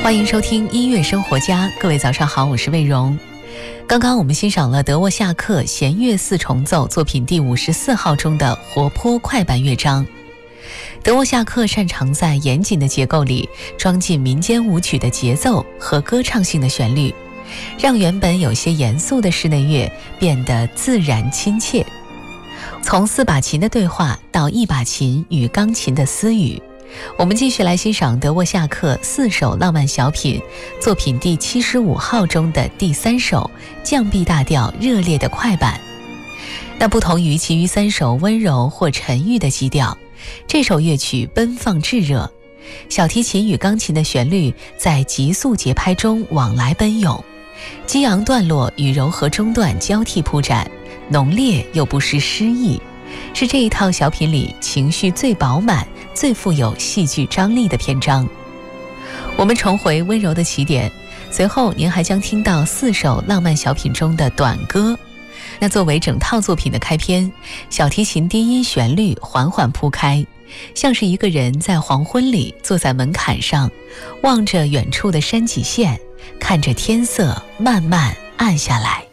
欢迎收听音乐生活家，各位早上好，我是魏荣。刚刚我们欣赏了德沃夏克弦乐四重奏作品第54号中的活泼快板乐章。德沃夏克擅长在严谨的结构里装进民间舞曲的节奏和歌唱性的旋律，让原本有些严肃的室内乐变得自然亲切。从4把琴的对话到1把琴与钢琴的私语，我们继续来欣赏德沃夏克4首浪漫小品作品第75号中的第3首降 B 大调热烈的快板。那不同于其余3首温柔或沉郁的基调，这首乐曲奔放炙热，小提琴与钢琴的旋律在急速节拍中往来奔涌，激昂段落与柔和中段交替铺展，浓烈又不失诗意，是这一套小品里情绪最饱满、最富有戏剧张力的篇章。我们重回温柔的起点，随后您还将听到4首浪漫小品中的短歌。那作为整套作品的开篇，小提琴低音旋律缓缓铺开，像是一个人在黄昏里坐在门槛上，望着远处的山脊线，看着天色慢慢暗下来。